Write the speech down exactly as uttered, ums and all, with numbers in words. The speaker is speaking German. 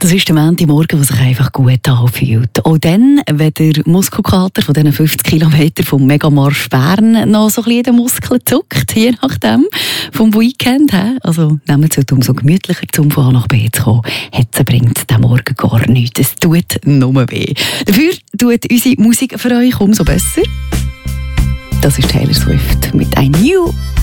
Das ist der Montagmorgen, der sich einfach gut anfühlt. Auch dann, wenn der Muskelkater von diesen fünfzig Kilometern vom Megamarsch Bern noch so ein bisschen in den Muskeln zuckt, je nachdem, vom Weekend. He? Also nehmen Sie es umso gemütlicher, um von A nach B zu kommen. Hetzen bringt der Morgen gar nichts. Es tut nur weh. Dafür tut unsere Musik für euch umso besser. Das ist Taylor Swift mit «I Knew».